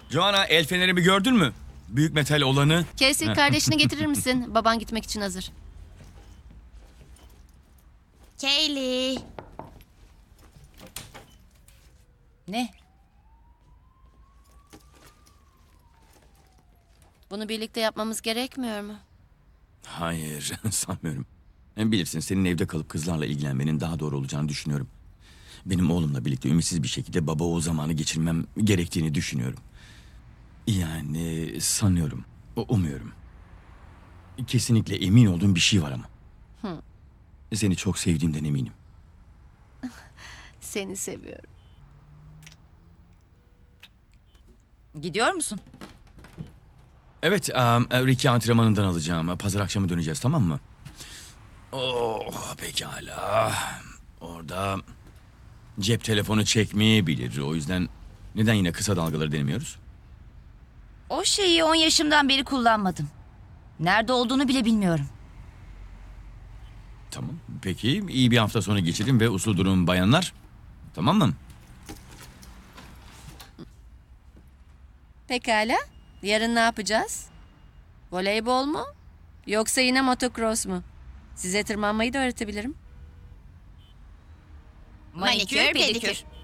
Joanna, el fenerimi gördün mü? Büyük metal olanı. Casey, kardeşini getirir misin? Baban gitmek için hazır. Kaylee. Ne? Bunu birlikte yapmamız gerekmiyor mu? Hayır, sanmıyorum. Bilirsin, senin evde kalıp kızlarla ilgilenmenin daha doğru olacağını düşünüyorum. Benim oğlumla birlikte ümitsiz bir şekilde baba o zamanı geçirmem gerektiğini düşünüyorum. Yani sanıyorum, umuyorum. Kesinlikle emin olduğum bir şey var ama. Seni çok sevdiğimden eminim. Seni seviyorum. Gidiyor musun? Evet, Ricky antrenmanından alacağım. Pazar akşamı döneceğiz, tamam mı? Oh, pekala. Orada cep telefonu çekmeyebilir. O yüzden neden yine kısa dalgaları denemiyoruz? O şeyi 10 yaşımdan beri kullanmadım. Nerede olduğunu bile bilmiyorum. Tamam. Peki, iyi bir hafta sonu geçirin ve uslu durun bayanlar. Tamam mı? Pekala. Yarın ne yapacağız? Voleybol mu? Yoksa yine motocross mu? Size tırmanmayı da öğretebilirim. Manikür, pedikür.